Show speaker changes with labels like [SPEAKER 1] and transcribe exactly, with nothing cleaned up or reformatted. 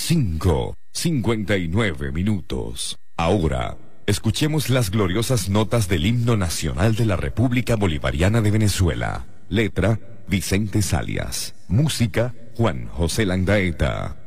[SPEAKER 1] cinco, cincuenta y nueve minutos. Ahora, escuchemos las gloriosas notas del himno nacional de la República Bolivariana de Venezuela. Letra, Vicente Salias. Música, Juan José Landaeta.